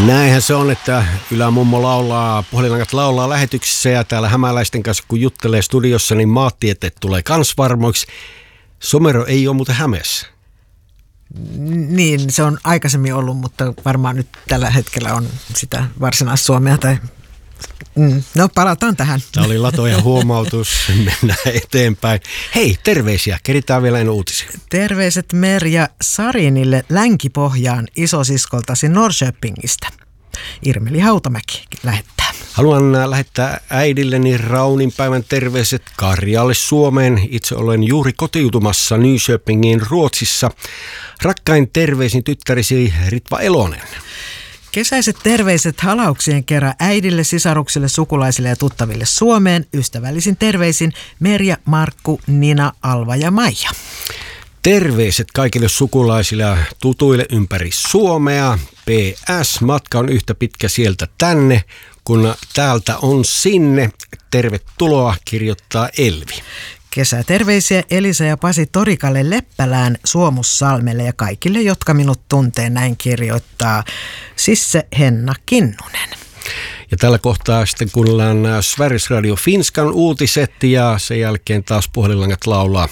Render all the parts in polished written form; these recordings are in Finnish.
Näinhän se on, että Ylämummo laulaa, puhelinlangat laulaa lähetyksissä ja täällä hämäläisten kanssa kun juttelee studiossa, niin maantieteet tulee kans varmoiksi. Somero ei ole muuten Hämeessä. Niin, se on aikaisemmin ollut, mutta varmaan nyt tällä hetkellä on sitä Varsinais-Suomea tai... No, palataan tähän. Tämä oli lato ja huomautus. Mennään eteenpäin. Hei, terveisiä. Keritään vielä ennen uutisia. Terveiset Merja Sarinille Länki-Pohjaan isosiskoltasi Norrköpingistä. Irmeli Hautamäki lähettää. Haluan lähettää äidilleni Raunin päivän terveiset Karjalle Suomeen. Itse olen juuri kotiutumassa Nyköpingin Ruotsissa. Rakkain terveisin tyttärisi Ritva Elonen. Kesäiset terveiset halauksien kerran äidille, sisaruksille, sukulaisille ja tuttaville Suomeen. Ystävällisin terveisin Merja, Markku, Nina, Alva ja Maija. Terveiset kaikille sukulaisille ja tutuille ympäri Suomea. PS, matka on yhtä pitkä sieltä tänne, kun täältä on sinne. Tervetuloa, kirjoittaa Elvi. Kesäterveisiä Elisa ja Pasi Torikalle Leppälään Suomussalmelle ja kaikille, jotka minut tuntee, näin kirjoittaa Sisse Henna Kinnunen. Ja tällä kohtaa sitten kuunnellaan Sveriges Radio Finskan uutiset ja sen jälkeen taas puhelinlangat laulaa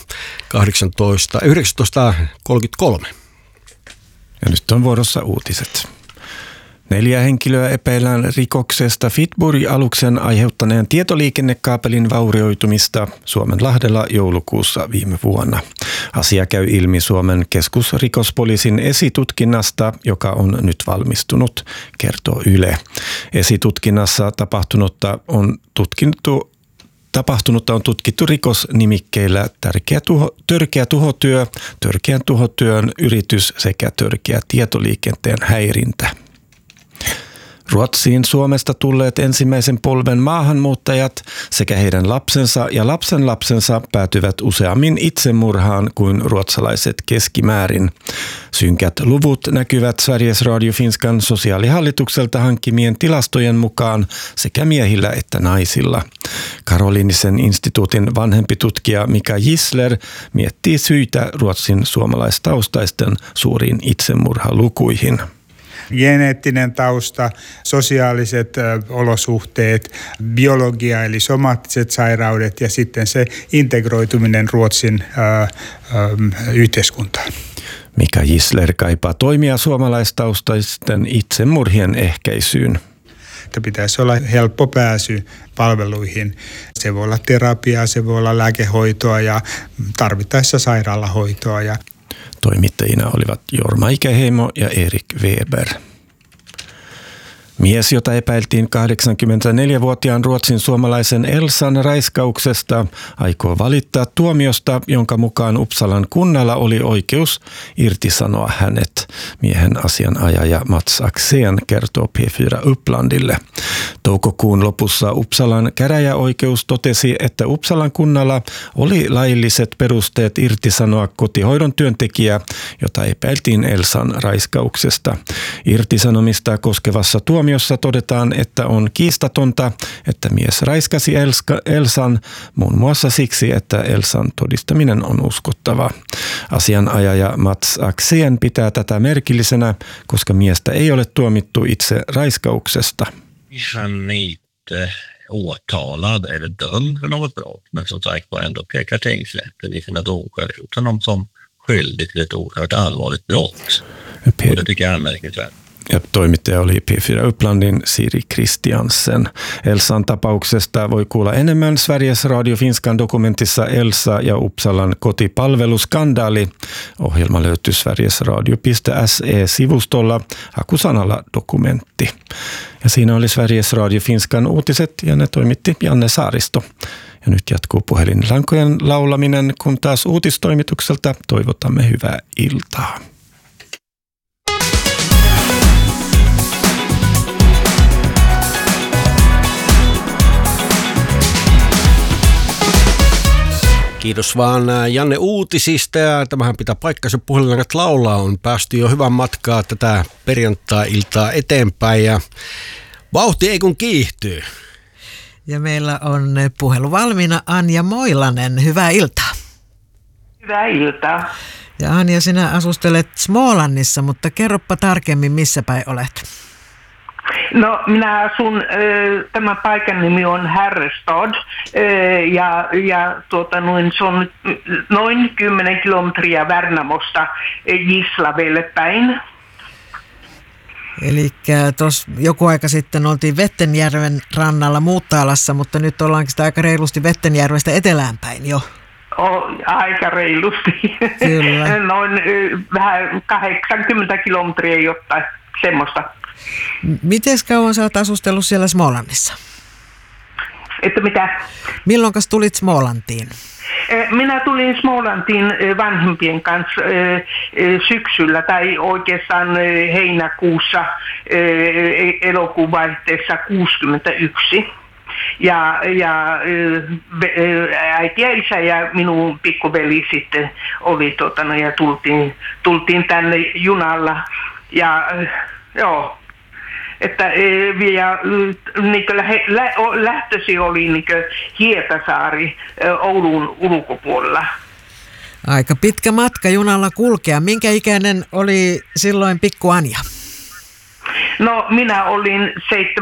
19.33. Ja nyt on vuorossa uutiset. 4 henkilöä epäillään rikoksesta Fitburi-aluksen aiheuttaneen tietoliikennekaapelin vaurioitumista Suomenlahdella joulukuussa viime vuonna. Asia käy ilmi Suomen keskusrikospoliisin esitutkinnasta, joka on nyt valmistunut, kertoo Yle. Esitutkinnassa tapahtunutta on tutkittu rikosnimikkeillä törkeä tuhotyö, törkeän tuhotyön yritys sekä törkeä tietoliikenteen häirintä. Ruotsiin Suomesta tulleet ensimmäisen polven maahanmuuttajat sekä heidän lapsensa ja lapsenlapsensa päätyvät useammin itsemurhaan kuin ruotsalaiset keskimäärin. Synkät luvut näkyvät Sveriges Radio Finskan sosiaalihallitukselta hankkimien tilastojen mukaan sekä miehillä että naisilla. Karolinisen instituutin vanhempi tutkija Mika Gisler miettii syitä Ruotsin suomalaistaustaisten suuriin itsemurhalukuihin. Geneettinen tausta, sosiaaliset olosuhteet, biologia eli somaattiset sairaudet ja sitten se integroituminen Ruotsin yhteiskuntaan. Mika Gisler kaipaa toimia suomalaistaustaisten itsemurhien ehkäisyyn. Että pitäisi olla helppo pääsy palveluihin. Se voi olla terapiaa, se voi olla lääkehoitoa ja tarvittaessa sairaalahoitoa. Toimittajina olivat Jorma Ikäheimo ja Erik Weber. Mies, jota epäiltiin 84-vuotiaan ruotsin suomalaisen Elsan raiskauksesta, aikoo valittaa tuomiosta, jonka mukaan Uppsalan kunnalla oli oikeus irtisanoa hänet. Miehen asianajaja Mats Axén kertoo P4 Upplandille. Toukokuun lopussa Uppsalan käräjäoikeus totesi, että Uppsalan kunnalla oli lailliset perusteet irtisanoa kotihoidon työntekijä, jota epäiltiin Elsan raiskauksesta. Irtisanomista koskevassa tuomiossa todetaan, että on kiistatonta, että mies raiskasi Elsan muun muassa siksi, että Elsan todistaminen on uskottava. Asianajaja Mats Axén pitää tätä merkillisenä, koska miestä ei ole tuomittu itse raiskauksesta. Han är inte åtalad eller dömd för något brott, men som sagt var ändå pekar tingsrätten i sina domar ut honom som skyldig till ett oerhört allvarligt brott. Och det tycker jag är anmärkningsvärt. Ja toimittaja oli P4 Upplandin Siri Kristiansen. Elsan tapauksesta voi kuulla enemmän Sveriges Radio Finskan dokumentissa Elsa ja Uppsalan kotipalveluskandaali. Ohjelma löytyy sverigesradio.se-sivustolla hakusanalla dokumentti. Ja siinä oli Sveriges Radio Finskan uutiset ja ne toimitti Janne Saaristo. Ja nyt jatkuu puhelinlankojen laulaminen, kun taas uutistoimitukselta toivotamme hyvää iltaa. Kiitos vaan Janne uutisista ja tämähän pitää paikkansa, puhelinlangat laulaa. On päästy jo hyvän matkaa tätä perjantai-iltaa eteenpäin ja vauhti ei kun kiihtyy. Ja meillä on puhelu valmiina Anja Moilanen. Hyvää iltaa. Hyvää iltaa. Ja Anja, sinä asustelet Smålandissa, mutta kerropa tarkemmin, missä päin olet. No minä asun, tämän paikan nimi on Härrestad ja se on noin 10 kilometriä Värnamosta Gislavelle päin. Eli tuossa joku aika sitten oltiin Vettenjärven rannalla Muuttalassa, mutta nyt ollaankin sitä aika reilusti Vettenjärvestä etelään päin jo. Aika reilusti. Kyllä. Noin vähän 80 kilometriä jotain semmoista. Miten kauan sä oot asustellut siellä Smålandissa? Että mitä? Milloinkas tulit Smålantiin? Minä tulin Smålantiin vanhempien kanssa syksyllä tai oikeastaan heinäkuussa elokuun vaihteessa 61. Ja äiti ja isä ja minun pikkuveli sitten oli ja tultiin tänne junalla ja joo. Että lähtösi oli Hietasaari Oulun ulkopuolella. Aika pitkä matka junalla kulkea. Minkä ikäinen oli silloin pikku Anja? No minä olin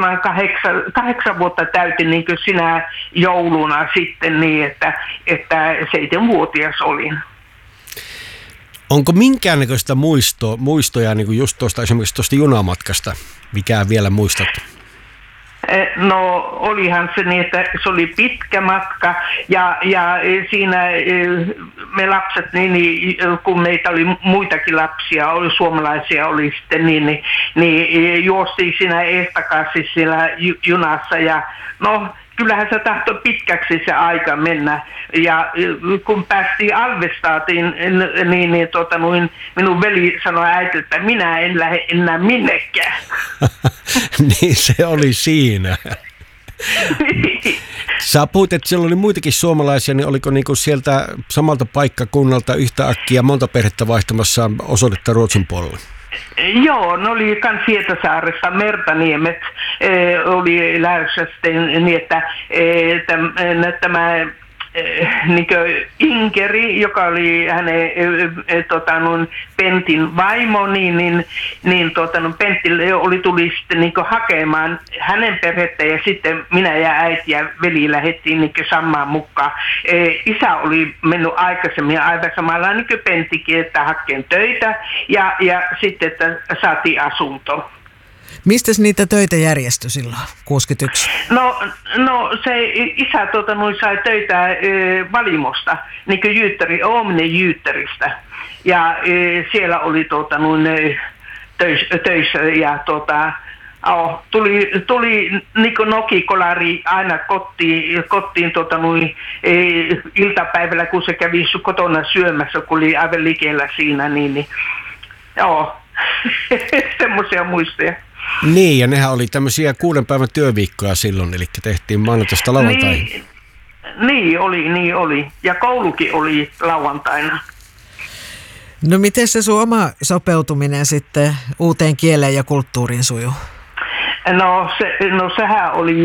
8 vuotta täytin niin kuin sinä jouluna sitten niin, että 7-vuotias olin. Onko minkäännäköistä muistoja niin kuin just tuosta esimerkiksi tuosta junamatkasta, mikä vielä muistat? No olihan se niin, että se oli pitkä matka ja siinä me lapset, niin kun meitä oli muitakin lapsia, oli suomalaisia oli sitten, niin juostiin siinä eestakassi siellä junassa ja no kyllähän se tahtoi pitkäksi se aika mennä. Ja kun päästiin Alvestaatiin, niin minun veli sanoi äiti, että minä en lähde enää minnekään. Niin se oli siinä. Sä puhuit, että siellä oli muitakin suomalaisia, niin oliko niinku sieltä samalta paikkakunnalta yhtä äkkiä monta perhettä vaihtamassa osoitetta Ruotsin puolella? Joo, ne oli kans Hietasaaressa, Mertaniemet oli lähdössä sitten niin, että tämä Inkeri, joka oli hänen Pentin vaimo, niin Pentti tuli sitten hakemaan hänen perhettä ja sitten minä ja äiti ja veli lähdettiin samaan mukaan. Isä oli mennyt aikaisemmin aivan samalla niin kuin Penttikin, että hakeen töitä ja sitten, että saatiin asunto. Mistäs niitä töitä järjestyi silloin, 61? No se isä sai töitä Valimosta, niin kuin Omnen Jyyttäristä. Ja siellä oli töissä ja tuli niin kuin nokikolari aina kotiin iltapäivällä, kun se kävi kotona syömässä, kun oli aivan likellä siinä, niin joo, semmoisia muistoja. Niin, ja nehän oli tämmöisiä 6 päivän työviikkoja silloin, eli tehtiin maanantaista lauantaihin. Niin oli. Ja koulukin oli lauantaina. No miten se sun oma sopeutuminen sitten uuteen kieleen ja kulttuuriin sujuu? No sehän oli